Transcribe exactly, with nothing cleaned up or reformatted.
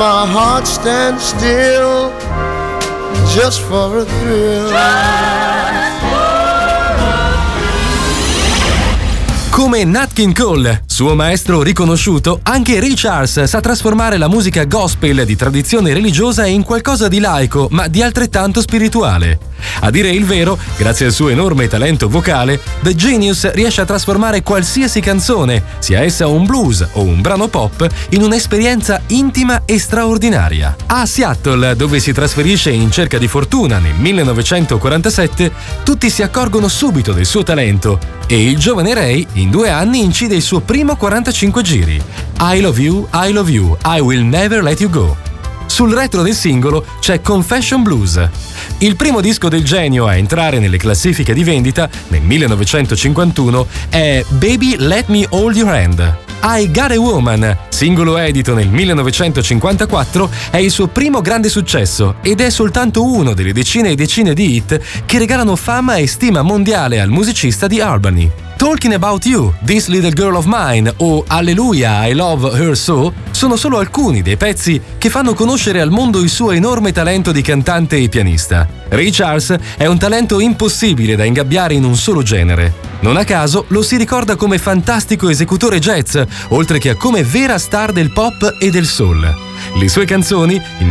my heart stands still just for a thrill. Come Nat King Cole, suo maestro riconosciuto, anche Ray Charles sa trasformare la musica gospel di tradizione religiosa in qualcosa di laico, ma di altrettanto spirituale. A dire il vero, grazie al suo enorme talento vocale, The Genius riesce a trasformare qualsiasi canzone, sia essa un blues o un brano pop, in un'esperienza intima e straordinaria. A Seattle, dove si trasferisce in cerca di fortuna nel millenovecentoquarantasette, tutti si accorgono subito del suo talento e il giovane Ray in due anni incide il suo primo quarantacinque giri. I Love You, I Love You, I Will Never Let You Go. Sul retro del singolo c'è Confession Blues. Il primo disco del genio a entrare nelle classifiche di vendita nel millenovecentocinquantuno è Baby Let Me Hold Your Hand. I Got a Woman, singolo edito nel millenovecentocinquantaquattro, è il suo primo grande successo ed è soltanto uno delle decine e decine di hit che regalano fama e stima mondiale al musicista di Albany. Talking About You, This Little Girl of Mine o Hallelujah, I Love Her So sono solo alcuni dei pezzi che fanno conoscere al mondo il suo enorme talento di cantante e pianista. Ray Charles è un talento impossibile da ingabbiare in un solo genere. Non a caso lo si ricorda come fantastico esecutore jazz, oltre che come vera star del pop e del soul. Le sue canzoni, in